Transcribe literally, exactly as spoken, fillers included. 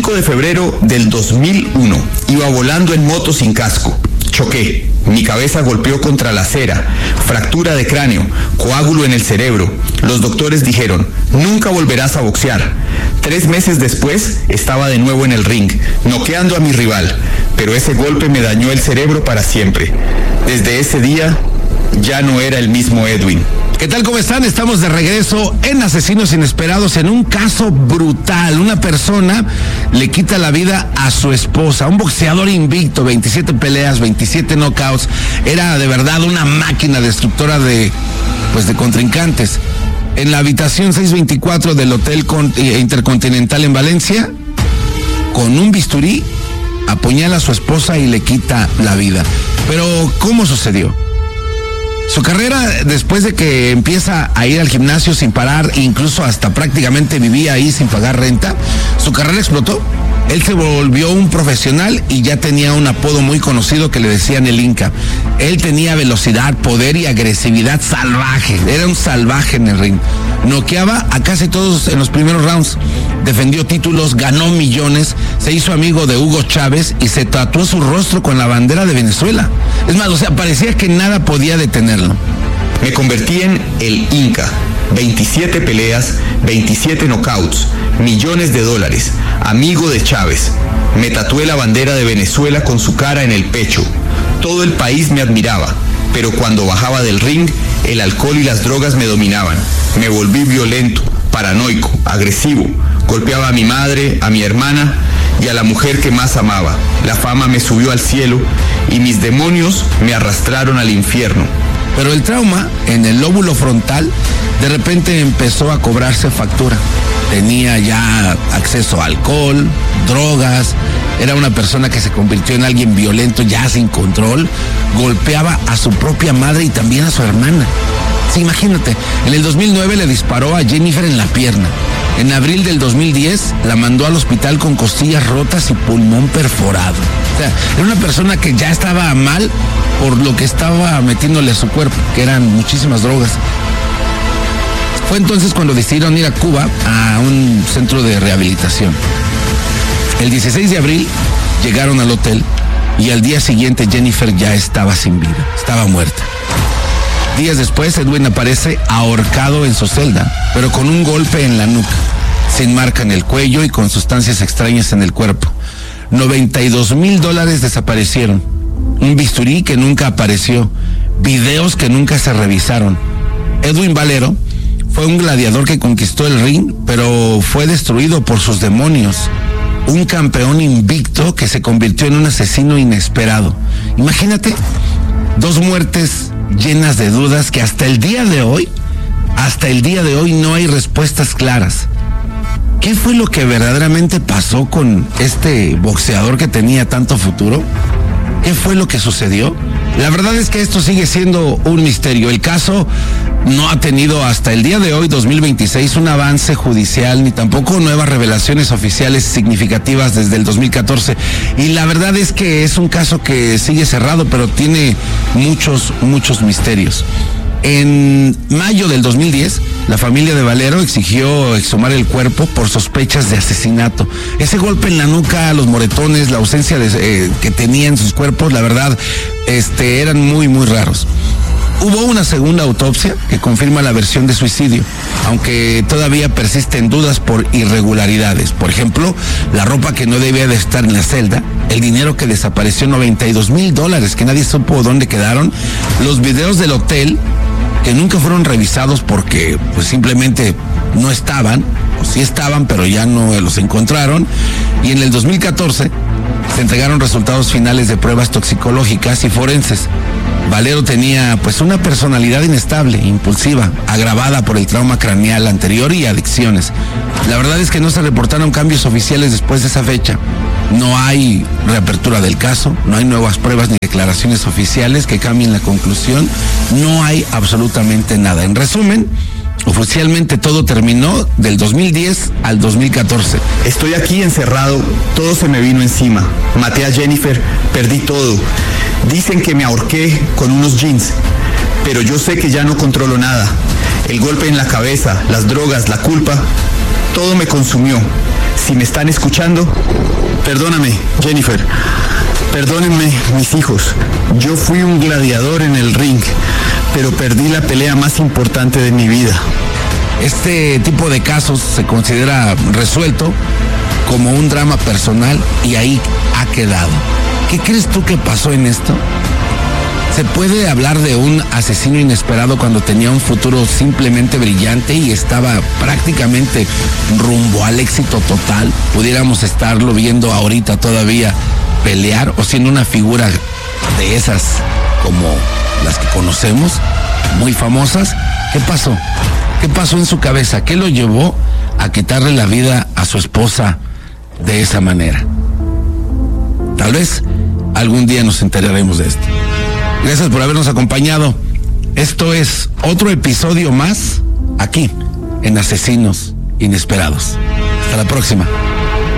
cinco de febrero del dos mil uno, iba volando en moto sin casco. Choqué. Mi cabeza golpeó contra la acera, fractura de cráneo, coágulo en el cerebro. Los doctores dijeron, nunca volverás a boxear. Tres meses después, estaba de nuevo en el ring, noqueando a mi rival, pero ese golpe me dañó el cerebro para siempre. Desde ese día, ya no era el mismo Edwin. ¿Qué tal? ¿Cómo están? Estamos de regreso en Asesinos Inesperados en un caso brutal. Una persona le quita la vida a su esposa, un boxeador invicto, veintisiete peleas, veintisiete knockouts. Era de verdad una máquina destructora de, pues, de contrincantes. En la habitación seiscientos veinticuatro del Hotel Intercontinental en Valencia, con un bisturí, apuñala a su esposa y le quita la vida. Pero, ¿cómo sucedió? Su carrera, después de que empieza a ir al gimnasio sin parar, incluso hasta prácticamente vivía ahí sin pagar renta, su carrera explotó. Él se volvió un profesional y ya tenía un apodo muy conocido que le decían el Inca. Él tenía velocidad, poder y agresividad salvaje. Era un salvaje en el ring. Noqueaba a casi todos en los primeros rounds. Defendió títulos, ganó millones, se hizo amigo de Hugo Chávez y se tatuó su rostro con la bandera de Venezuela. Es más, o sea, parecía que nada podía detenerlo. Me convertí en el Inca. veintisiete peleas, veintisiete knockouts, millones de dólares, amigo de Chávez. Me tatué la bandera de Venezuela con su cara en el pecho. Todo el país me admiraba, pero cuando bajaba del ring, el alcohol y las drogas me dominaban. Me volví violento, paranoico, agresivo. Golpeaba a mi madre, a mi hermana y a la mujer que más amaba. La fama me subió al cielo y mis demonios me arrastraron al infierno. Pero el trauma en el lóbulo frontal de repente empezó a cobrarse factura. Tenía ya acceso a alcohol, drogas, era una persona que se convirtió en alguien violento ya sin control, golpeaba a su propia madre y también a su hermana. Sí, imagínate, en el dos mil nueve le disparó a Jennifer en la pierna. En abril del dos mil diez la mandó al hospital con costillas rotas y pulmón perforado. O sea, era una persona que ya estaba mal por lo que estaba metiéndole a su cuerpo, que eran muchísimas drogas. Fue entonces cuando decidieron ir a Cuba a un centro de rehabilitación. El dieciséis de abril llegaron al hotel y al día siguiente Jennifer ya estaba sin vida, estaba muerta. Días después Edwin aparece ahorcado en su celda, pero con un golpe en la nuca, sin marca en el cuello y con sustancias extrañas en el cuerpo. noventa y dos mil dólares desaparecieron. Un bisturí que nunca apareció, videos que nunca se revisaron. Edwin Valero fue un gladiador que conquistó el ring, pero fue destruido por sus demonios. Un campeón invicto que se convirtió en un asesino inesperado. Imagínate, dos muertes llenas de dudas que hasta el día de hoy, hasta el día de hoy no hay respuestas claras. ¿Qué fue lo que verdaderamente pasó con este boxeador que tenía tanto futuro? ¿Qué fue lo que sucedió? La verdad es que esto sigue siendo un misterio. El caso no ha tenido hasta el día de hoy, dos mil veintiséis, un avance judicial ni tampoco nuevas revelaciones oficiales significativas desde el dos mil catorce. Y la verdad es que es un caso que sigue cerrado, pero tiene muchos, muchos misterios. En mayo del dos mil diez, la familia de Valero exigió exhumar el cuerpo por sospechas de asesinato. Ese golpe en la nuca, los moretones, la ausencia de, eh, que tenía en sus cuerpos, la verdad, este, eran muy, muy raros. Hubo una segunda autopsia que confirma la versión de suicidio, aunque todavía persisten dudas por irregularidades. Por ejemplo, la ropa que no debía de estar en la celda, el dinero que desapareció, noventa y dos mil dólares que nadie supo dónde quedaron, los videos del hotel que nunca fueron revisados porque pues simplemente no estaban, o sí estaban, pero ya no los encontraron. Y en el dos mil catorce se entregaron resultados finales de pruebas toxicológicas y forenses. Valero tenía pues una personalidad inestable, impulsiva, agravada por el trauma craneal anterior y adicciones. La verdad es que no se reportaron cambios oficiales después de esa fecha. No hay reapertura del caso, no hay nuevas pruebas ni declaraciones oficiales que cambien la conclusión, no hay absolutamente nada. En resumen, oficialmente todo terminó del dos mil diez al dos mil catorce. Estoy aquí encerrado, todo se me vino encima. Maté a Jennifer, perdí todo. Dicen que me ahorqué con unos jeans, pero yo sé que ya no controlo nada. El golpe en la cabeza, las drogas, la culpa, todo me consumió. si me están escuchando, perdóname, Jennifer. Perdónenme, mis hijos. Yo fui un gladiador en el ring, pero perdí la pelea más importante de mi vida. Este tipo de casos se considera resuelto como un drama personal y ahí ha quedado. ¿Qué crees tú que pasó en esto? ¿Se puede hablar de un asesino inesperado cuando tenía un futuro simplemente brillante y estaba prácticamente rumbo al éxito total? ¿Pudiéramos estarlo viendo ahorita todavía pelear o siendo una figura de esas como las que conocemos, muy famosas? ¿Qué pasó? ¿Qué pasó en su cabeza? ¿Qué lo llevó a quitarle la vida a su esposa de esa manera? Tal vez algún día nos enteraremos de esto. Gracias por habernos acompañado. Esto es otro episodio más aquí en Asesinos Inesperados. Hasta la próxima.